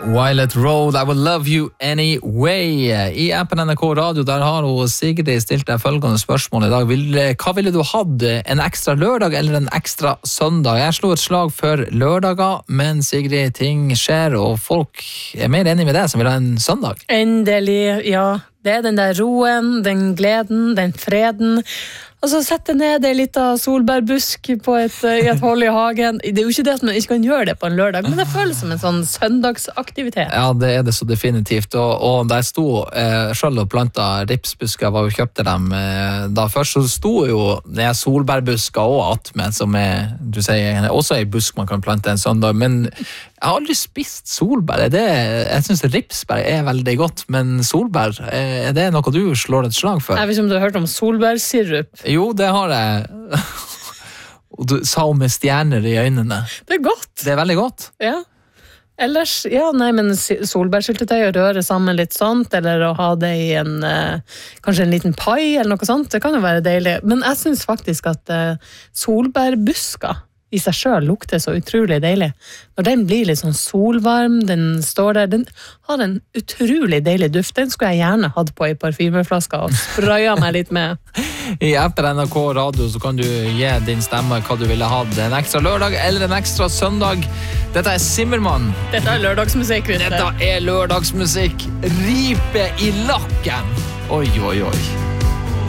Violet Road, I will love you anyway. I appen NRK Radio, der har Sigrid stilt deg følgende spørsmål i dag. Hva ville du hatt? En ekstra lørdag eller en ekstra søndag? Jeg slo et slag for lørdager, men Sigrid, ting skjer, og folk er mer enige med deg som vil ha en søndag. Endelig, ja. Det er den der roen, den gleden, den freden. Og så sette ned en liten solbærbusk på i et hold i hagen. Det er jo ikke det at man ikke kan gjøre det på en lørdag, men det føles som en sånn søndagsaktivitet. Ja, det er det så definitivt. Og der sto selv og planta ripsbusker, var jo kjøpte dem da først, så sto jo det solbærbusker og attmed, som du sier, også en busk man kan plante en søndag, men jeg har aldri spist solbær. Jeg synes ripsbær er veldig godt, men solbær, er det noe du slår et slag for? Jeg vet ikke om du har hørt om solbærsirup. Jo, det har jeg. Og du sa om med stjerner i øynene. Det er godt. Det er veldig godt. Ja. Ellers, men solbærsyltetøy og røre sammen litt sånt, eller å ha det i kanskje en liten pai eller noe sånt, det kan jo være deilig. Men jeg synes faktisk at solbærbusker i seg selv lukter så utrolig deilig. Når den blir litt sånn solvarm, den står der, den har en utrolig deilig duft. Den skulle jeg gjerne hatt på i parfymeflaska og spraya meg litt med. I appen NRK Radio så kan du gi din stemme hva du ville hatt. En ekstra lørdag eller en ekstra søndag. Dette er Simmermann. Dette er lørdagsmusikk. Dette er lørdagsmusikk. Ripe i lakken. Oi, oi, oi.